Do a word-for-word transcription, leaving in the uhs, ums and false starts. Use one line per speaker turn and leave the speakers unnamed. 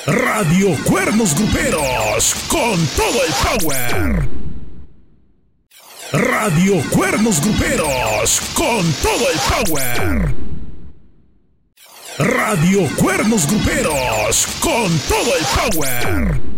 Radio Cuernos Gruperos, con todo el power. Radio Cuernos Gruperos, con todo el power. Radio Cuernos Gruperos, con todo el power.